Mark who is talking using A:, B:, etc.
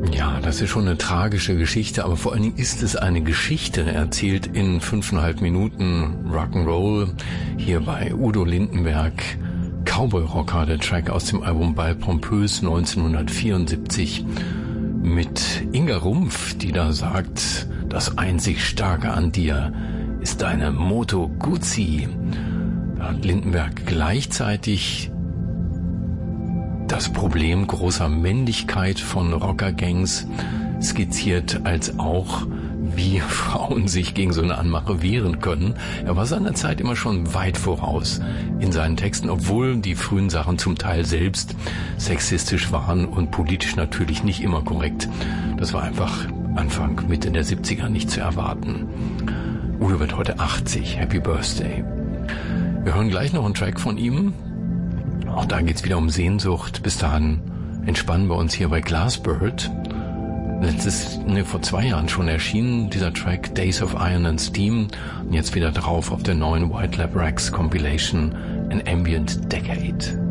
A: Ja, das ist schon eine tragische Geschichte, aber vor allen Dingen ist es eine Geschichte, erzählt in 5,5 Minuten Rock'n'Roll, hier bei Udo Lindenberg, Cowboy Rocker, der Track aus dem Album Bal Pompös 1974, mit Inga Rumpf, die da sagt, das einzig Starke an dir ist deine Moto Guzzi. Da hat Lindenberg gleichzeitig das Problem großer Männlichkeit von Rockergangs skizziert, als auch, wie Frauen sich gegen so eine Anmache wehren können. Er war seiner Zeit immer schon weit voraus in seinen Texten, obwohl die frühen Sachen zum Teil selbst sexistisch waren und politisch natürlich nicht immer korrekt. Das war einfach Anfang, Mitte der 70er nicht zu erwarten. Udo wird heute 80. Happy Birthday. Wir hören gleich noch einen Track von ihm. Auch da geht's wieder um Sehnsucht. Bis dahin entspannen wir uns hier bei Glassbird. Vor 2 Jahren schon erschienen, dieser Track Days of Iron and Steam. Und jetzt wieder drauf auf der neuen White Lab Rex Compilation An Ambient Decade.